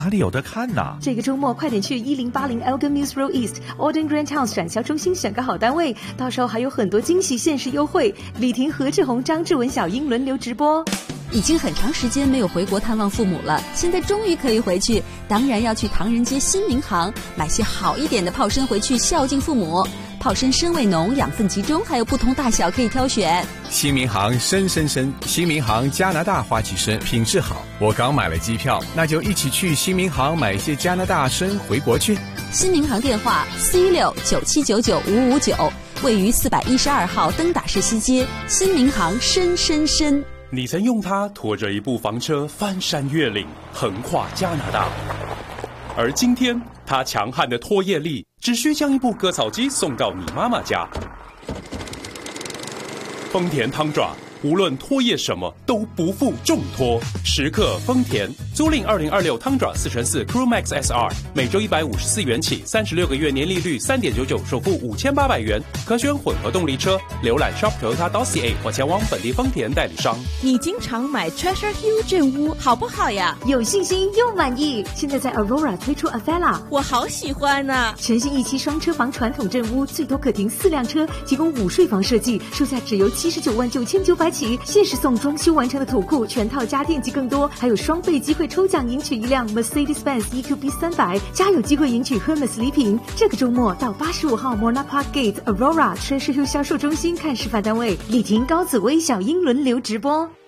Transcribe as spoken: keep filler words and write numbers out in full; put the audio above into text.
哪里有得看呢？ 这个周末快点去一零八零 Elgin Mills Road East Alden Grand House 展销中心选个好单位，到时候还有很多惊喜限时优惠。李婷、何志宏、张志文、小英轮流直播。 已经很长时间没有回国探望父母了，现在终于可以回去，当然要去唐人街新民行买些好一点的泡参回去孝敬父母。泡参参味浓，养分集中，还有不同大小可以挑选。 新民行参参参，新民行加拿大花旗参品质好。我刚买了机票，那就一起去新民行买一些加拿大参回国去。 新民行电话四一六九七九九五五九，位于四百一十二号登打士西街。新民行参参参。 你曾用它拖着一部房车翻山越岭，横跨加拿大，而今天它强悍的拖曳力只需将一部割草机送到你妈妈家。丰田汤爪无论拖曳什么都不负重拖，时刻丰田。租赁二零二六汤爪四乘四 Crew Max S R， 每周一百五十四元起，三十六个月年利率 三点九九， 首付五千八百元，可选混合动力车。浏览 shop toyota dot c a 或前往本地丰田代理商。 你经常买 Treasure Hill 镇屋好不好呀？ 有信心又满意。现在在 Aurora 推出 Avella， 我好喜欢啊！ 全新一期双车房传统镇屋，最多可停四辆车，提供午睡房设计，售价只由七十九万九千九百起，限时送装修完成的土库、全套家电及更多，还有双倍机会抽奖赢取一辆 Mercedes-Benz E Q B 三百，加有机会赢取 Hermes 礼品。这个周末到八十五号 Mona Park Gate Aurora Treasure Hill 销售中心看示范单位，李婷、高紫薇、小英轮流直播。